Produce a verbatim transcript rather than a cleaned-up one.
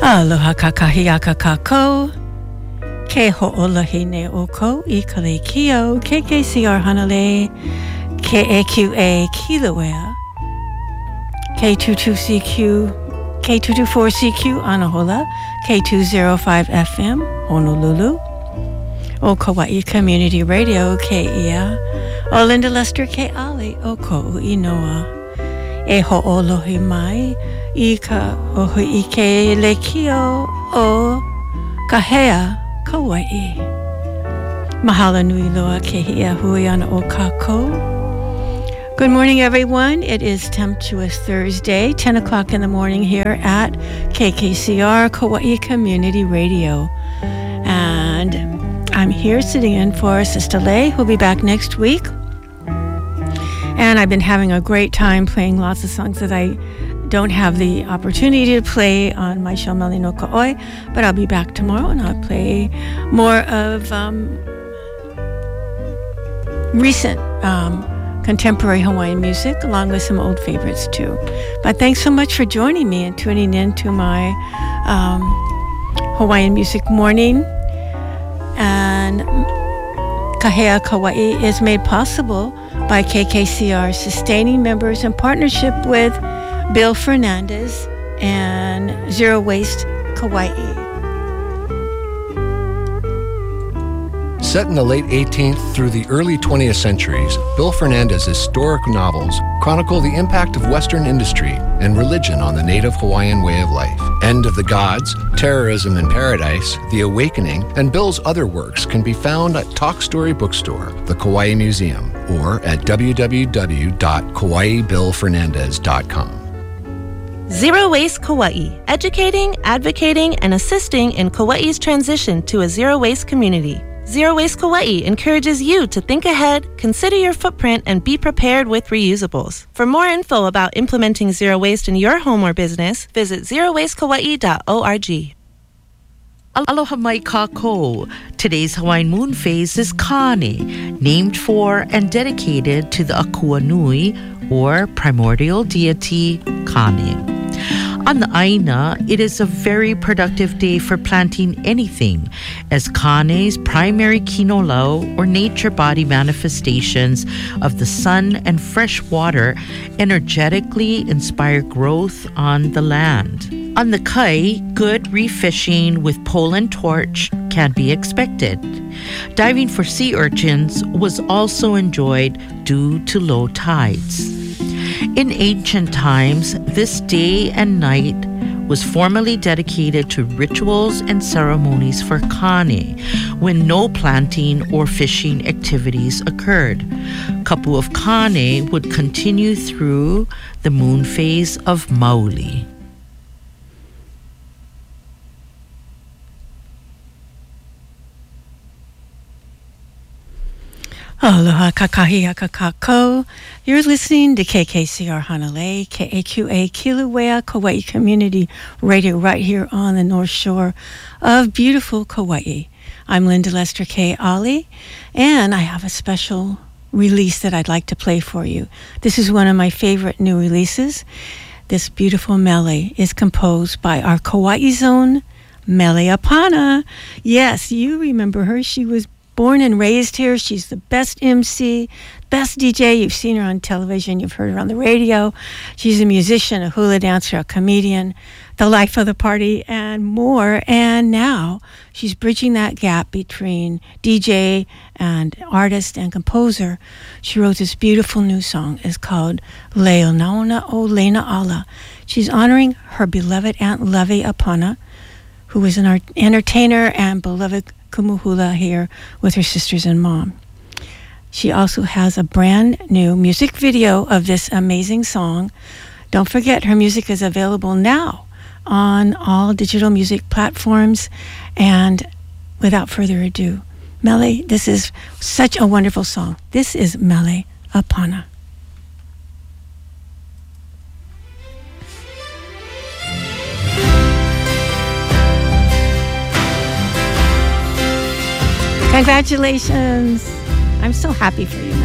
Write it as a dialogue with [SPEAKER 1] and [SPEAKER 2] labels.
[SPEAKER 1] Aloha kakahiaka kako. Ke ho'olahi ne oko i Kalekio. K K C R Hanalei. K A Q A Kilauea. K twenty-two C Q. K two twenty-four C Q Anahola. K two oh five F M Honolulu. O Kauai Community Radio K I A. O Linda Lester K Ali O Ko'u Inoa. E ho'olohi mai i ka ohi i ke lekio o Kahea Kauai. Mahalo nui loa ke hia hui ana o kako. Good morning, everyone. It is Tempestuous Thursday, ten o'clock in the morning here at K K C R Kauai Community Radio. And I'm here sitting in for Sister Lei, who'll be back next week. And I've been having a great time playing lots of songs that I don't have the opportunity to play on my show Meli no Ka'oi, but I'll be back tomorrow and I'll play more of um, recent um, contemporary Hawaiian music, along with some old favorites too. But thanks so much for joining me and tuning in to my um, Hawaiian Music Morning. And Kahea Kauai is made possible by K K C R sustaining members in partnership with Bill Fernandez and Zero Waste Kauai.
[SPEAKER 2] Set in the late eighteenth through the early twentieth centuries, Bill Fernandez's historic novels chronicle the impact of Western industry and religion on the native Hawaiian way of life. End of the Gods, Terrorism in Paradise, The Awakening, and Bill's other works can be found at Talk Story Bookstore, the Kauai Museum, or at w w w dot kauai bill fernandez dot com.
[SPEAKER 3] Zero Waste Kauai, educating, advocating, and assisting in Kauai's transition to a zero-waste community. Zero Waste Kauai encourages you to think ahead, consider your footprint, and be prepared with reusables. For more info about implementing zero waste in your home or business, visit zero waste kauai dot org.
[SPEAKER 4] Aloha mai kako. Today's Hawaiian moon phase is Kane, named for and dedicated to the Akua Nui, or primordial deity Kane. On the Aina, it is a very productive day for planting anything, as Kane's primary kinolau, or nature body manifestations of the sun and fresh water, energetically inspire growth on the land. On the Kai, good reef fishing with pole and torch can be expected. Diving for sea urchins was also enjoyed due to low tides. In ancient times, this day and night was formally dedicated to rituals and ceremonies for Kane, when no planting or fishing activities occurred. Kapu of Kane would continue through the moon phase of Mauli.
[SPEAKER 1] Aloha kakahiaka kako. You're listening to K K C R Hanalei, K A Q A Kilauea Kauai Community Radio right here on the North Shore of beautiful Kauai. I'm Linda Lester K. Ali, and I have a special release that I'd like to play for you. This is one of my favorite new releases. This beautiful mele is composed by our Kauai Zone, Mele Apana. Yes, you remember her. She was born and raised here. She's the best M C, best D J. You've seen her on television. You've heard her on the radio. She's a musician, a hula dancer, a comedian, the life of the party, and more. And now she's bridging that gap between D J and artist and composer. She wrote this beautiful new song. It's called Leonauna o Lena Ala. She's honoring her beloved Aunt Levy Apana, who was an art- entertainer and beloved kumuhula here with her sisters and mom. She also has a brand new music video of this amazing song. Don't forget, her music is available now on all digital music platforms. And without further ado, Mele, this is such a wonderful song. This is Mele Apana. Congratulations. I'm so happy for you,